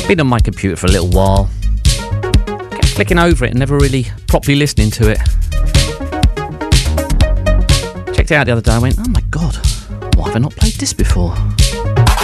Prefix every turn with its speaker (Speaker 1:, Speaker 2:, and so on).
Speaker 1: Been on my computer for a little while. Kept flicking over it and never really properly listening to it. Checked it out the other day, I went, oh my god, why have I not played this before?